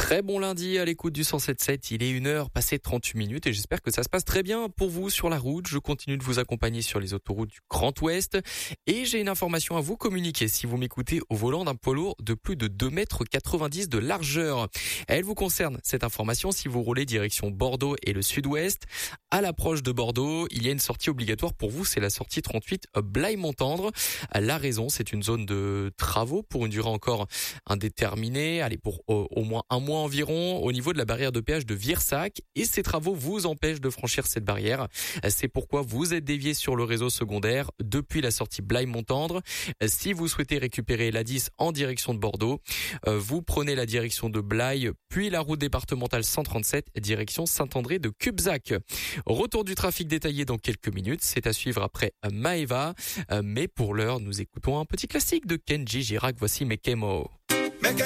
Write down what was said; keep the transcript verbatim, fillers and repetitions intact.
Très bon lundi à l'écoute du cent sept sept. Il est une heure passée trente-huit minutes et j'espère que ça se passe très bien pour vous sur la route. Je continue de vous accompagner sur les autoroutes du Grand Ouest et j'ai une information à vous communiquer si vous m'écoutez au volant d'un poids lourd de plus de deux mètres quatre-vingt-dix de largeur. Elle vous concerne cette information si vous roulez direction Bordeaux et le sud-ouest. À l'approche de Bordeaux, il y a une sortie obligatoire pour vous, c'est la sortie trente-huit Blaye-Montendre. La raison, c'est une zone de travaux pour une durée encore indéterminée, allez pour au, au moins un mois environ au niveau de la barrière de péage de Virsac et ces travaux vous empêchent de franchir cette barrière. C'est pourquoi vous êtes dévié sur le réseau secondaire depuis la sortie Blaye-Montendre. Si vous souhaitez récupérer l'A dix en direction de Bordeaux, vous prenez la direction de Blaye puis la route départementale cent trente-sept direction Saint-André de Cubzac. Retour du trafic détaillé dans quelques minutes, c'est à suivre après Maeva, mais pour l'heure nous écoutons un petit classique de Kenji Girac, voici Mekemo.